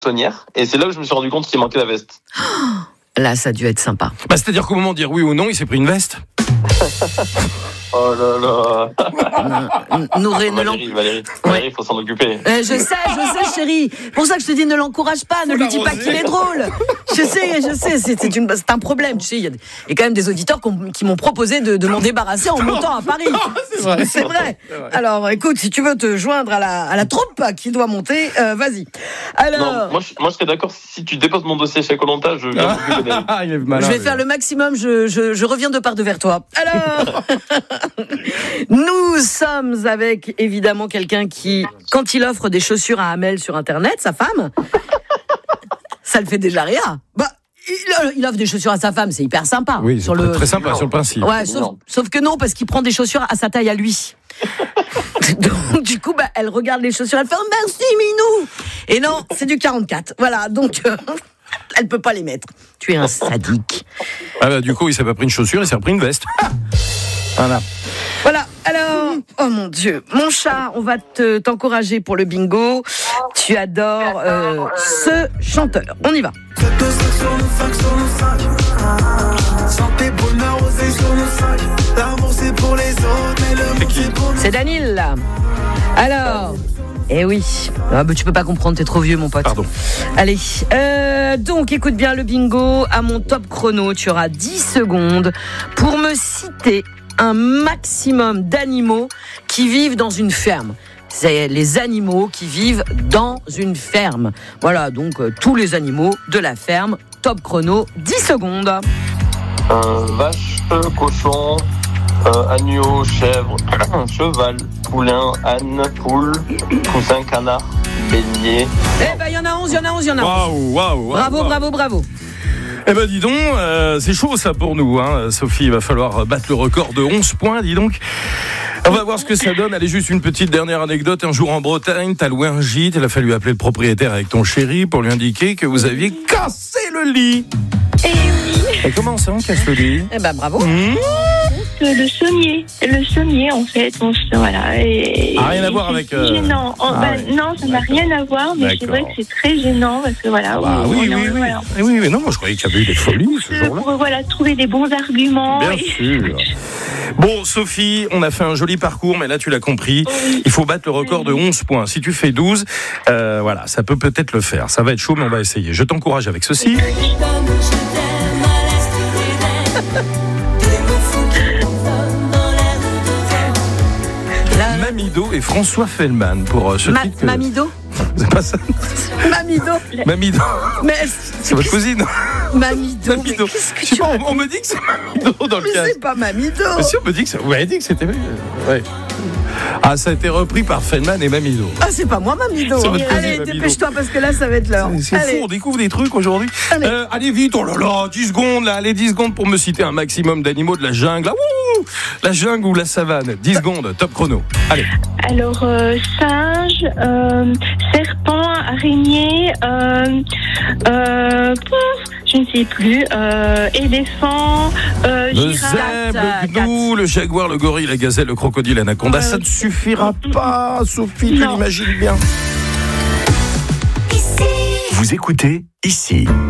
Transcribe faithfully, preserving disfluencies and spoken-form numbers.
buissonnière. Et c'est là où je me suis rendu compte qu'il manquait la veste. Là, ça a dû être sympa. Bah, c'est-à-dire qu'au moment de dire oui ou non, il s'est pris une veste. Oh là là. Nouré, ne l'en... Valérie, Valérie, Valérie, il faut s'en occuper. Euh, je sais, je sais, chérie. Pour ça que je te dis, ne l'encourage pas, ne lui dis pas qu'il est drôle. Je sais, je sais, c'est, c'est, une, c'est un problème. Tu sais, il y, y a quand même des auditeurs qui m'ont proposé de, de m'en débarrasser en montant à Paris. C'est vrai. C'est vrai. Alors, écoute, si tu veux te joindre à la, à la troupe qui doit monter, euh, vas-y. Alors, Non, moi, je, moi je serais d'accord si tu déposes mon dossier chez Koh-Lanta, je viens m'occuper d'elle. Ah, il est malin, je vais lui. faire le maximum. Je, je, je reviens de part de vers toi. Alors, nous sommes avec évidemment quelqu'un qui, quand il offre des chaussures à Amel sur Internet, sa femme, ça le fait déjà rire. Bah, il, il offre des chaussures à sa femme, c'est hyper sympa. Oui, c'est sur très, le... très sympa Non. sur le principe. Ouais, sauf, Non. sauf que non, parce qu'il prend des chaussures à sa taille à lui. Donc du coup, bah, elle regarde les chaussures, elle fait oh, merci Minou. Et non, c'est du quarante-quatre. Voilà, donc euh, elle peut pas les mettre. Tu es un sadique. Ah bah, du coup, il s'est pas pris une chaussure, il s'est repris une veste. Voilà. Voilà, alors, oh mon Dieu, mon chat, on va te, t'encourager pour le bingo. Tu adores euh, ce chanteur. On y va. C'est Danil, là. Alors, eh oui. Ah bah, tu peux pas comprendre, t'es trop vieux, mon pote. Pardon. Allez, euh, donc écoute bien le bingo. À mon top chrono, tu auras dix secondes pour me citer un maximum d'animaux qui vivent dans une ferme. C'est les animaux qui vivent dans une ferme. Voilà, donc euh, tous les animaux de la ferme. Top chrono, dix secondes. Euh, vache, cochon, euh, agneau, chèvre, cheval, poulain, âne, poule, poussin, canard, bélier. Eh ben, il y en a onze, il y en a onze, il y en a onze. Waouh, waouh. Bravo, waouh. bravo, bravo. Eh ben dis donc, euh, c'est chaud ça pour nous, hein. Sophie, il va falloir battre le record de onze points, dis donc. On va voir ce que ça donne. Allez, juste une petite dernière anecdote. Un jour en Bretagne, t'as loué un gîte. Il a fallu appeler le propriétaire avec ton chéri pour lui indiquer que vous aviez cassé le lit. Eh oui, Et comment ça, on casse le lit? Eh ben, bravo. Mmh. le sommier, le sommier en fait, on se, voilà. Et, Ah, rien à et voir c'est avec, euh... gênant. Oh, ah, bah, ouais. Non, ça n'a D'accord. rien à voir, mais c'est vrai D'accord. que c'est très gênant parce que voilà. Ah, on, oui, on oui, est en- oui, oui. voilà. oui, oui, mais non, moi je croyais qu'il y avait eu des folies ce jour-là. Pour voilà, trouver des bons arguments. Bien et- sûr. Bon, Sophie, on a fait un joli parcours, mais là, tu l'as compris. Oui. Il faut battre le record de onze points. Si tu fais douze, euh, voilà, ça peut peut-être le faire. Ça va être chaud, mais on va essayer. Je t'encourage avec ceci. Mamido et François Fellman pour euh, ce Ma- titre. que- Mamido C'est pas ça. Mamido Mamido. Mais C'est votre cousine. Mamido, mais Mamido. qu'est-ce que Je sais tu pas, racontes? on, on me dit que c'est Mamido dans le Mais cas. c'est pas Mamido. Mais si, on me dit que ça. Vous m'avez dit que c'était. Ouais. Ah, ça a été repris par Fellman et Mamido. Ah, c'est pas moi, Mamido. C'est votre cousine, Allez, Mamido. dépêche-toi parce que là, ça va être l'heure. C'est Allez. fou, on découvre des trucs aujourd'hui. Allez. Euh, allez vite, oh là là, dix secondes là, allez dix secondes pour me citer un maximum d'animaux de la jungle. Ah, wouh, la jungle ou la savane. dix secondes, top chrono. Allez. Alors, euh, singe, euh, serpent, araignée, euh, euh, pouf, je ne sais plus, euh, éléphant, euh, Le girafe. zèbre, euh, le gnou, le jaguar, le gorille, la gazelle, le crocodile, l'anaconda. Ouais, Ça ok. ne suffira pas, Sophie, tu Non. l'imagines bien. Vous écoutez ici.